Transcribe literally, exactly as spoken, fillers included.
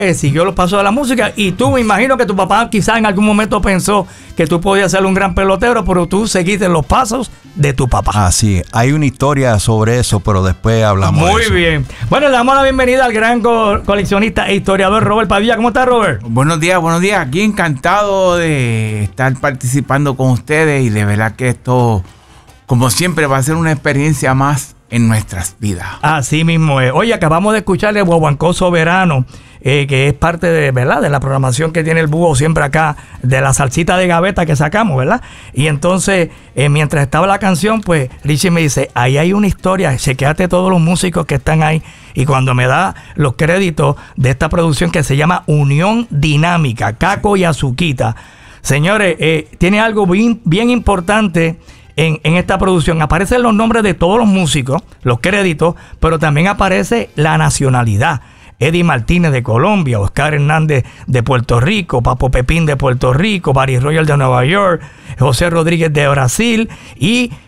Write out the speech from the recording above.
Eh, siguió los pasos de la música y tú, me imagino que tu papá quizás en algún momento pensó que tú podías ser un gran pelotero, pero tú seguiste los pasos de tu papá. Ah, sí, hay una historia sobre eso, pero después hablamos Muy de eso. bien. Bueno, le damos la bienvenida al gran co- coleccionista e historiador Robert Padilla. ¿Cómo está, Robert? Buenos días, buenos días. Aquí encantado de estar participando con ustedes y de verdad que esto, como siempre, va a ser una experiencia más en nuestras vidas. Así mismo es. Oye, acabamos de escucharle Guaguancó Soberano, eh, que es parte de, ¿verdad?, de la programación que tiene el búho siempre acá, de la salsita de gaveta que sacamos, ¿verdad? Y entonces, eh, mientras estaba la canción, pues Richie me dice, ahí hay una historia, chequéate todos los músicos que están ahí. Y cuando me da los créditos de esta producción que se llama Unión Dinámica, Caco y Azuquita, señores, eh, tiene algo bien, bien importante. En, en esta producción aparecen los nombres de todos los músicos, los créditos, pero también aparece la nacionalidad. Eddie Martínez de Colombia, Oscar Hernández de Puerto Rico, Papo Pepín de Puerto Rico, Barry Royal de Nueva York, José Rodríguez de Brasil y